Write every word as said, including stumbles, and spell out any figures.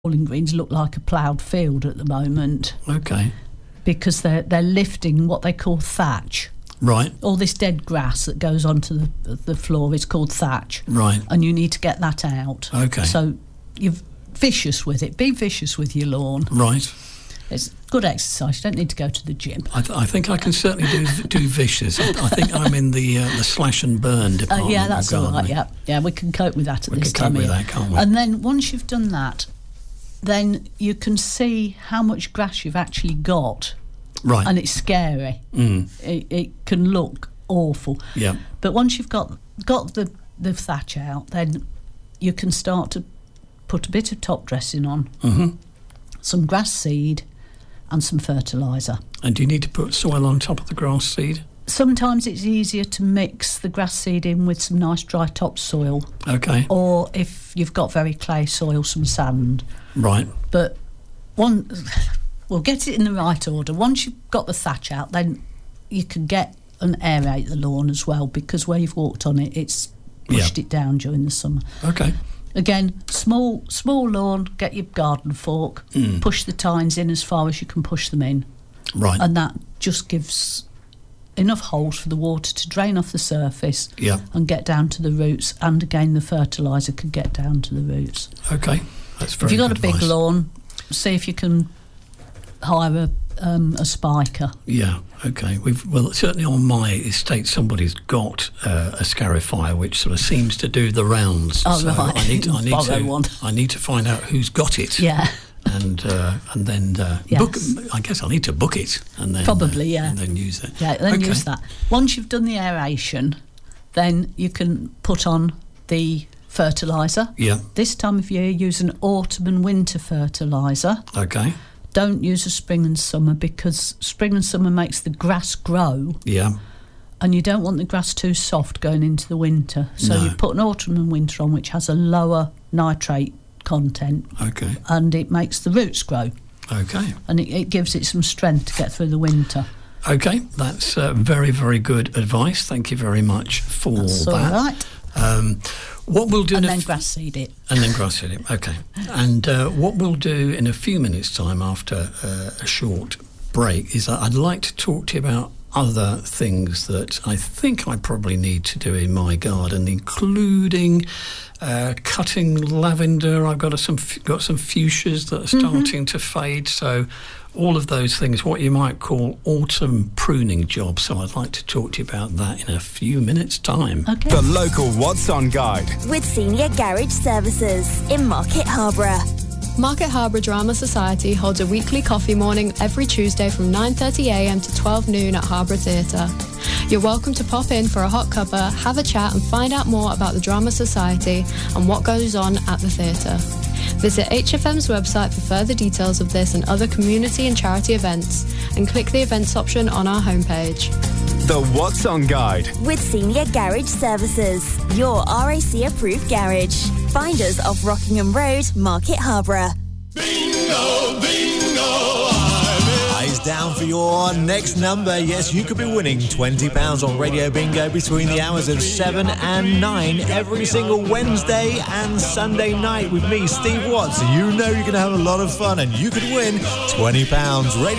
bowling greens look like a ploughed field at the moment. Okay. Because they're they're lifting what they call thatch. Right. All this dead grass that goes onto the the floor is called thatch. Right. And you need to get that out. Okay. So you're vicious with it. Be vicious with your lawn. Right. It's good exercise. You don't need to go to the gym. I, th- I think I can certainly do do vicious. I, I think I'm in the uh, the slash and burn department. Uh, yeah, that's all right. gardening. Yeah, yeah, we can cope with that at We this can time cope of with year. that, can't we? And then once you've done that, then you can see how much grass you've actually got. Right. And it's scary. Mm. It, it can look awful. Yeah. But once you've got got the, the thatch out, then you can start to put a bit of top dressing on, Mm-hmm. some grass seed, and some fertiliser. And do you need to put soil on top of the grass seed? Sometimes it's easier to mix the grass seed in with some nice dry topsoil. Okay. Or if you've got very clay soil, some sand. Right. But one, we'll get it in the right order. Once you've got the thatch out, then you can get and aerate the lawn as well, because where you've walked on it, it's pushed Yeah. it down during the summer. Okay. Again, small small lawn, get your garden fork, Mm. push the tines in as far as you can push them in. Right. And that just gives enough holes for the water to drain off the surface Yeah. and get down to the roots, and again the fertiliser can get down to the roots. Okay. That's very If you've got good a big advice. lawn, see if you can hire a, um, a spiker. Yeah. Okay. We've well certainly on my estate somebody's got uh, a scarifier which sort of seems to do the rounds. Oh, so right. I need to, I need Borrow to one. I need to find out who's got it. Yeah. And uh, and then uh, Yes. book. I guess I'll need to book it and then Probably, uh, yeah. and then use it. Yeah, then Okay. use that. Once you've done the aeration, then you can put on the fertiliser. Yeah. This time of year, use an autumn and winter fertiliser. Okay. Don't use a spring and summer, because spring and summer makes the grass grow, Yeah. and you don't want the grass too soft going into the winter. So No. you put an autumn and winter on, which has a lower nitrate content, Okay. and it makes the roots grow, Okay. and it, it gives it some strength to get through the winter. Okay. That's uh, very very good advice. Thank you very much for That's all that. right. Um, what we'll do And in a then f- grass seed it. And then grass seed it. Okay. And uh, what we'll do in a few minutes' time after uh, a short break is that I'd like to talk to you about other things that I think I probably need to do in my garden, including uh, cutting lavender. I've got a, some f- got some fuchsias that are starting to fade. So all of those things, what you might call autumn pruning jobs. So I'd like to talk to you about that in a few minutes' time. Okay. The local What's On guide. With Senior Garage Services in Market Harborough. Market Harborough Drama Society holds a weekly coffee morning every Tuesday from nine thirty a m to twelve noon at Harborough Theatre. You're welcome to pop in for a hot cuppa, have a chat and find out more about the Drama Society and what goes on at the theatre. Visit H F M's website for further details of this and other community and charity events, and click the events option on our homepage. The What's On guide. With Senior Garage Services, your R A C approved garage. Find us off Rockingham Road, Market Harborough. Bingo, bingo, Eyes down for your next number. Yes, you could be winning twenty pounds on Radio Bingo between the hours of seven and nine every single Wednesday and Sunday night with me, Steve Watts. You know you're going to have a lot of fun and you could win twenty pounds. Radio